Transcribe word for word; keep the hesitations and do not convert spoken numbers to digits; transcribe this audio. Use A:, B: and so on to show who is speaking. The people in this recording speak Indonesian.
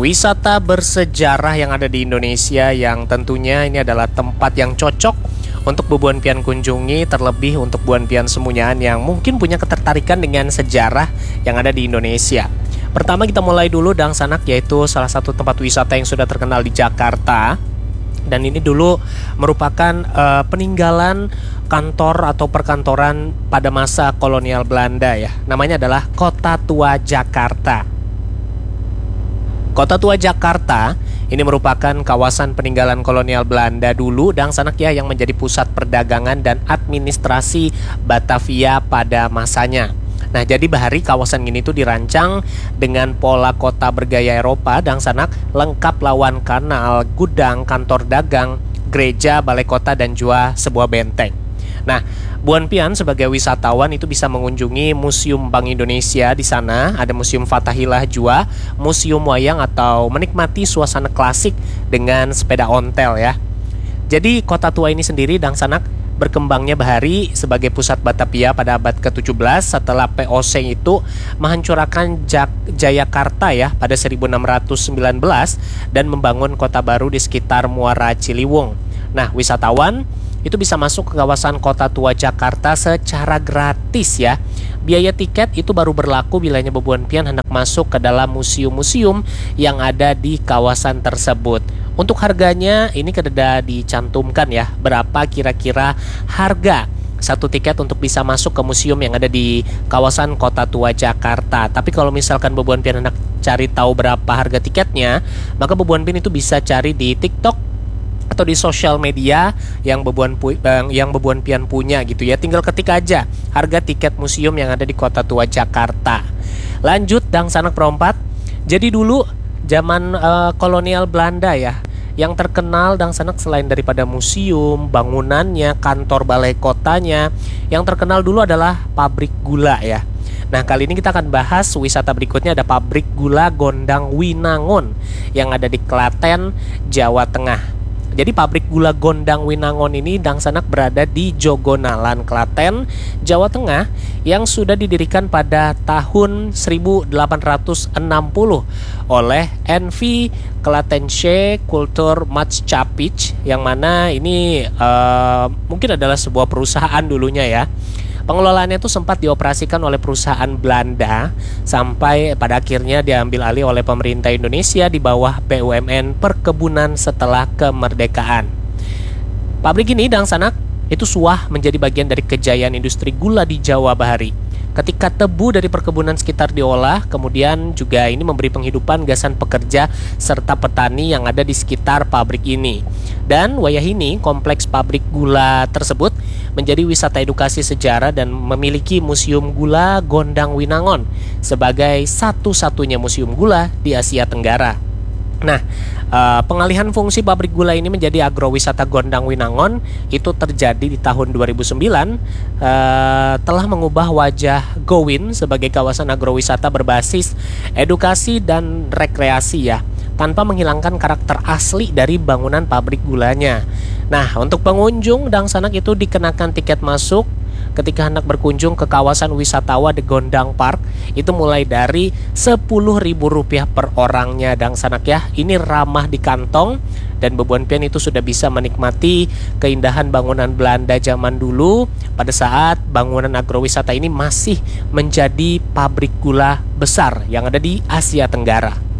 A: wisata bersejarah yang ada di Indonesia yang tentunya ini adalah tempat yang cocok untuk Bubuan Pian kunjungi, terlebih untuk Bubuan Pian Semunyaan yang mungkin punya ketertarikan dengan sejarah yang ada di Indonesia. Pertama kita mulai dulu Dang Sanak, yaitu salah satu tempat wisata yang sudah terkenal di Jakarta. Dan ini dulu merupakan uh, peninggalan kantor atau perkantoran pada masa kolonial Belanda ya. Namanya adalah Kota Tua Jakarta. Kota Tua Jakarta ini merupakan kawasan peninggalan kolonial Belanda dulu Dang Sanak ya, yang menjadi pusat perdagangan dan administrasi Batavia pada masanya. Nah, jadi bahari kawasan ini tuh dirancang dengan pola kota bergaya Eropa Dang Sanak, lengkap lawan kanal, gudang, kantor dagang, gereja, balai kota dan juga sebuah benteng. Nah, Buan Pian sebagai wisatawan itu bisa mengunjungi Museum Bank Indonesia di sana, ada Museum Fathahillah juga, Museum Wayang, atau menikmati suasana klasik dengan sepeda ontel ya. Jadi kota tua ini sendiri Dang Sanak berkembangnya bahari sebagai pusat Batavia pada abad ke tujuh belas setelah P O C itu menghancurkan Jayakarta ya pada seribu enam ratus sembilan belas dan membangun kota baru di sekitar Muara Ciliwung. Nah, wisatawan itu bisa masuk ke kawasan Kota Tua Jakarta secara gratis ya. Biaya tiket itu baru berlaku bilanya Bubuan Pian hendak masuk ke dalam museum-museum yang ada di kawasan tersebut. Untuk harganya ini kededa dicantumkan ya, berapa kira-kira harga satu tiket untuk bisa masuk ke museum yang ada di kawasan Kota Tua Jakarta. Tapi kalau misalkan Bubuan Pian hendak cari tahu berapa harga tiketnya, maka Bubuan Pian itu bisa cari di TikTok atau di sosial media yang Bubuan yang Bubuan Pian punya gitu ya. Tinggal ketik aja harga tiket museum yang ada di Kota Tua Jakarta. Lanjut Dang Sanak perempat. Jadi dulu zaman uh, kolonial Belanda ya, yang terkenal Dang Sanak selain daripada museum, bangunannya, kantor balai kotanya, yang terkenal dulu adalah pabrik gula ya. Nah, kali ini kita akan bahas wisata berikutnya, ada pabrik gula Gondang Winangun yang ada di Klaten, Jawa Tengah. Jadi pabrik gula Gondang Winangun ini Dang Sanak berada di Jogonalan, Klaten, Jawa Tengah, yang sudah didirikan pada tahun seribu delapan ratus enam puluh oleh N V Klatensche Kulturmaatschappij, yang mana ini uh, mungkin adalah sebuah perusahaan dulunya ya. Pengelolaannya itu sempat dioperasikan oleh perusahaan Belanda sampai pada akhirnya diambil alih oleh pemerintah Indonesia di bawah B U M N Perkebunan setelah kemerdekaan. Pabrik ini Dang Sanak itu suah menjadi bagian dari kejayaan industri gula di Jawa Bahari. Ketika tebu dari perkebunan sekitar diolah, kemudian juga ini memberi penghidupan gasan pekerja serta petani yang ada di sekitar pabrik ini. Dan wayah ini kompleks pabrik gula tersebut menjadi wisata edukasi sejarah dan memiliki museum gula Gondang Winangun sebagai satu-satunya museum gula di Asia Tenggara. Nah, uh, pengalihan fungsi pabrik gula ini menjadi agrowisata Gondang Winangun itu terjadi di tahun dua ribu sembilan, uh, telah mengubah wajah Gowin sebagai kawasan agrowisata berbasis edukasi dan rekreasi ya, tanpa menghilangkan karakter asli dari bangunan pabrik gulanya. Nah, untuk pengunjung Dang Sanak itu dikenakan tiket masuk ketika hendak berkunjung ke kawasan wisatawa The Gondang Park itu mulai dari sepuluh ribu rupiah per orangnya Dang Sanak ya. Ini ramah di kantong dan Bubuan Pian itu sudah bisa menikmati keindahan bangunan Belanda zaman dulu pada saat bangunan agrowisata ini masih menjadi pabrik gula besar yang ada di Asia Tenggara.